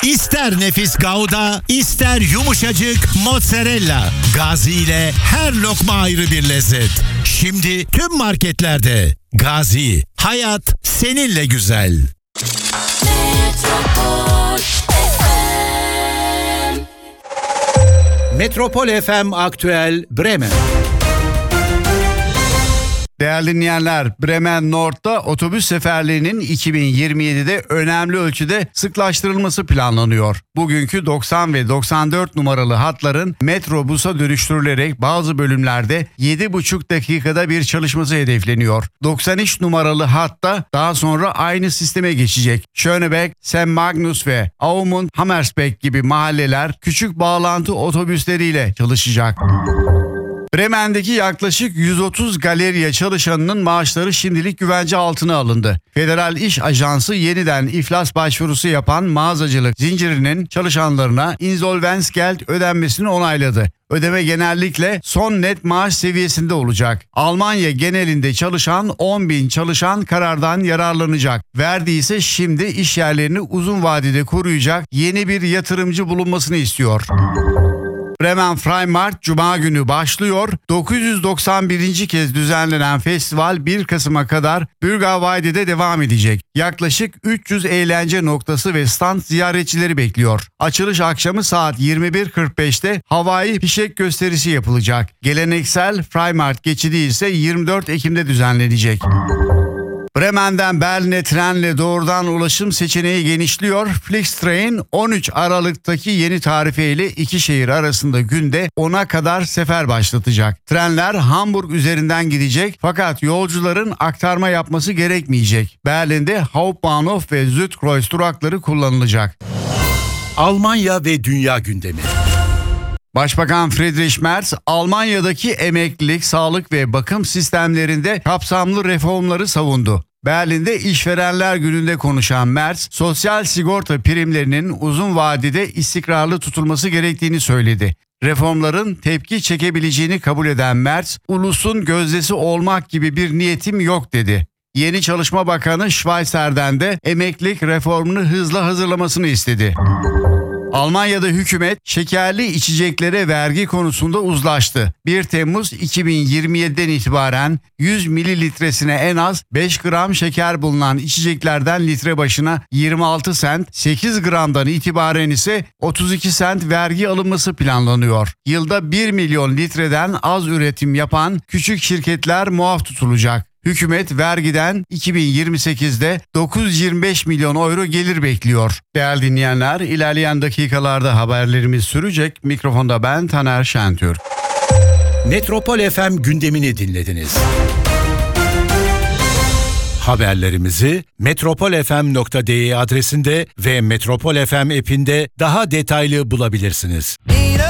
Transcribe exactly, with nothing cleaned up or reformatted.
İster nefis Gouda, ister yumuşacık mozzarella. Gazi ile her lokma ayrı bir lezzet. Şimdi tüm marketlerde. Gazi, hayat seninle güzel. Metropol F M. Metropol F M Aktüel Bremen. Değerli dinleyenler, Bremen Nord'da otobüs seferlerinin iki bin yirmi yedide önemli ölçüde sıklaştırılması planlanıyor. Bugünkü doksan ve doksan dört numaralı hatların metrobusa dönüştürülerek bazı bölümlerde yedi buçuk dakikada bir çalışması hedefleniyor. doksan üç numaralı hatta daha sonra aynı sisteme geçecek. Schönebeck, Saint Magnus ve Aumund Hammersbeck gibi mahalleler küçük bağlantı otobüsleriyle çalışacak. Bremen'deki yaklaşık yüz otuz galeriya çalışanının maaşları şimdilik güvence altına alındı. Federal İş Ajansı yeniden iflas başvurusu yapan mağazacılık zincirinin çalışanlarına Insolvenzgeld ödenmesini onayladı. Ödeme genellikle son net maaş seviyesinde olacak. Almanya genelinde çalışan on bin çalışan karardan yararlanacak. Verdi ise şimdi iş yerlerini uzun vadede koruyacak yeni bir yatırımcı bulunmasını istiyor. Bremen Freimarkt Cuma günü başlıyor. dokuz yüz doksan birinci kez düzenlenen festival bir Kasım'a kadar Bürgerweide'de devam edecek. Yaklaşık üç yüz eğlence noktası ve stand ziyaretçileri bekliyor. Açılış akşamı saat yirmi bir kırk beşte havai fişek gösterisi yapılacak. Geleneksel Freimarkt geçidi ise yirmi dört Ekim'de düzenlenecek. Bremen'den Berlin'e trenle doğrudan ulaşım seçeneği genişliyor. Flixtrain on üç Aralık'taki yeni tarifeyle iki şehir arasında günde ona kadar sefer başlatacak. Trenler Hamburg üzerinden gidecek fakat yolcuların aktarma yapması gerekmeyecek. Berlin'de Hauptbahnhof ve Südkreuz durakları kullanılacak. Almanya ve dünya gündemi. Başbakan Friedrich Merz, Almanya'daki emeklilik, sağlık ve bakım sistemlerinde kapsamlı reformları savundu. Berlin'de İşverenler Günü'nde konuşan Merz, sosyal sigorta primlerinin uzun vadede istikrarlı tutulması gerektiğini söyledi. Reformların tepki çekebileceğini kabul eden Merz, ulusun gözdesi olmak gibi bir niyetim yok dedi. Yeni Çalışma Bakanı Schweizer'den de emeklilik reformunu hızla hazırlamasını istedi. Almanya'da hükümet şekerli içeceklere vergi konusunda uzlaştı. bir Temmuz iki bin yirmi yediden itibaren yüz mililitresine en az beş gram şeker bulunan içeceklerden litre başına yirmi altı sent, sekiz gramdan itibaren ise otuz iki sent vergi alınması planlanıyor. Yılda bir milyon litreden az üretim yapan küçük şirketler muaf tutulacak. Hükümet vergiden iki bin yirmi sekizde dokuz yüz yirmi beş milyon euro gelir bekliyor. Değerli dinleyenler, ilerleyen dakikalarda haberlerimiz sürecek. Mikrofonda ben Taner Şentürk. Metropol F M gündemini dinlediniz. Haberlerimizi metropol f m nokta d e adresinde ve Metropol F M app'inde daha detaylı bulabilirsiniz.